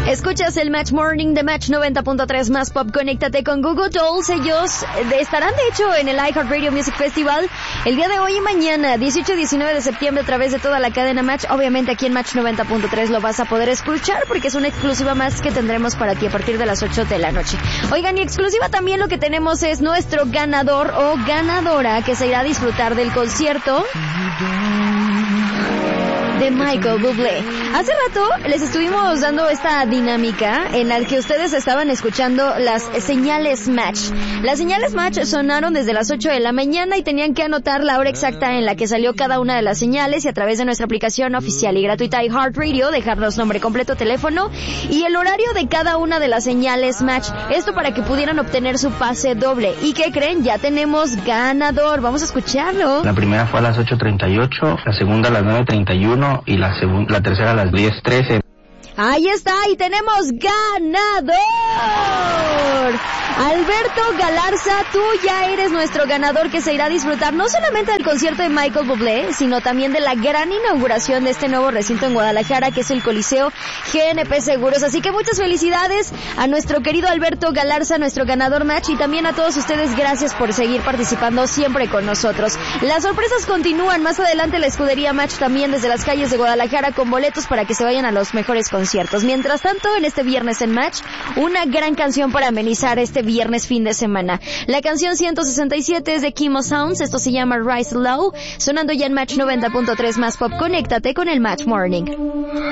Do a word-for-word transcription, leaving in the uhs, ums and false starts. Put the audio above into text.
Escuchas el Match Morning de Match noventa punto tres más Pop. Conéctate con Google Dolls. Ellos estarán de hecho en el iHeartRadio Music Festival el día de hoy y mañana, dieciocho y diecinueve de septiembre, a través de toda la cadena Match. Obviamente aquí en Match noventa punto tres lo vas a poder escuchar porque es una exclusiva más que tendremos para ti a partir de las ocho de la noche. Oigan, y exclusiva también lo que tenemos es nuestro ganador o ganadora que se irá a disfrutar del concierto de Michael Bublé. Hace rato les estuvimos dando esta dinámica en la que ustedes estaban escuchando las señales Match. Las señales Match sonaron desde las ocho de la mañana y tenían que anotar la hora exacta en la que salió cada una de las señales y a través de nuestra aplicación oficial y gratuita iHeartRadio dejarnos nombre completo, teléfono y el horario de cada una de las señales Match. Esto para que pudieran obtener su pase doble. ¿Y qué creen? Ya tenemos ganador. Vamos a escucharlo. La primera fue a las ocho treinta y ocho, la segunda a las nueve treinta y uno y la segunda, la tercera a las diez trece. Ahí está, y tenemos ganador. Alberto Galarza, tú ya eres nuestro ganador que se irá a disfrutar no solamente del concierto de Michael Bublé, sino también de la gran inauguración de este nuevo recinto en Guadalajara, que es el Coliseo G N P Seguros. Así que muchas felicidades a nuestro querido Alberto Galarza, nuestro ganador Match, y también a todos ustedes, gracias por seguir participando siempre con nosotros. Las sorpresas continúan. Más adelante la escudería Match también desde las calles de Guadalajara con boletos para que se vayan a los mejores conciertos. Mientras tanto, en este viernes en Match, una gran canción para amenizar este viernes fin de semana. La canción ciento sesenta y siete es de Kimo Sounds, esto se llama Rise Low, sonando ya en Match noventa punto tres más Pop. Conéctate con el Match Morning.